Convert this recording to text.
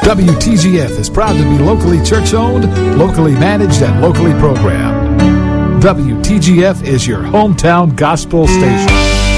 WTGF is proud to be locally church-owned, locally managed, and locally programmed. WTGF is your hometown gospel station.